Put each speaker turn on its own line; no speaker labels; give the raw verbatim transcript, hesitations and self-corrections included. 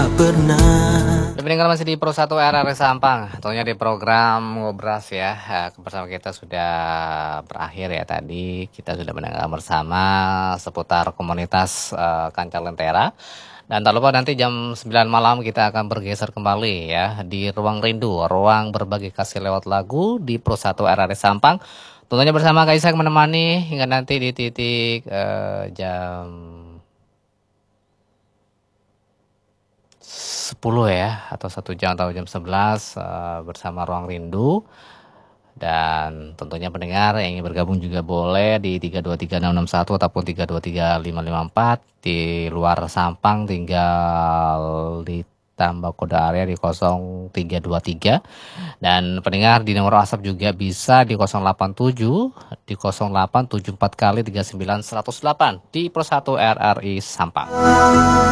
tak pernah.
Pendengar masih di Pro satu R R Sampang, tentunya di program Ngobras ya. Bersama kita sudah berakhir ya tadi. Kita sudah mendengar bersama seputar komunitas uh, Kancar Lentera. Dan tak lupa nanti jam sembilan malam kita akan bergeser kembali ya di Ruang Rindu, ruang berbagi kasih lewat lagu di Pro satu R R Sampang. Tentunya bersama Kak Ishak menemani hingga nanti di titik uh, jam sepuluh ya, atau satu jam atau jam sebelas uh, bersama Ruang Rindu. Dan tentunya pendengar yang ingin bergabung juga boleh di tiga dua tiga enam enam satu ataupun tiga dua tiga lima lima empat. Di luar Sampang tinggal ditambah kode area di nol tiga dua tiga. Dan pendengar di nomor WhatsApp juga bisa di nol delapan tujuh di nol delapan tujuh empat kali tiga sembilan satu nol delapan di Pro satu R R I Sampang.